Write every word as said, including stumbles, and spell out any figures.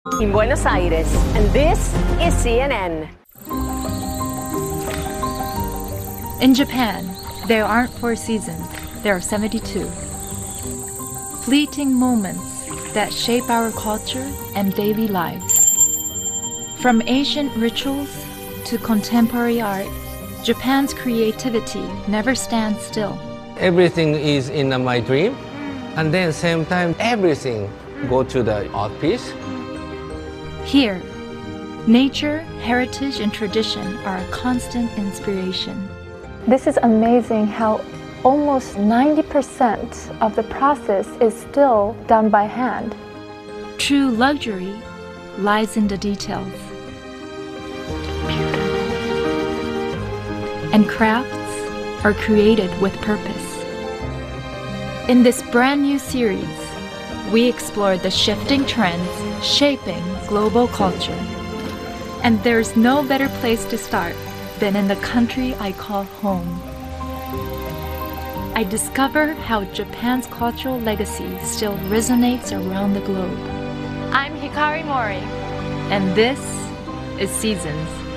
In Buenos Aires, and this is C N N. In Japan, there aren't four seasons, there are seventy-two. Fleeting moments that shape our culture and daily lives. From ancient rituals to contemporary art, Japan's creativity never stands still. Everything is in my dream, and then same time everything go to the art piece. Here, nature, heritage, and tradition are a constant inspiration. This is amazing how almost ninety percent of the process is still done by hand. True luxury lies in the details. And crafts are created with purpose. In this brand new series, we explore the shifting trends shaping global culture. And there's no better place to start than in the country I call home. I discover how Japan's cultural legacy still resonates around the globe. I'm Hikari Mori. And this is Seasons.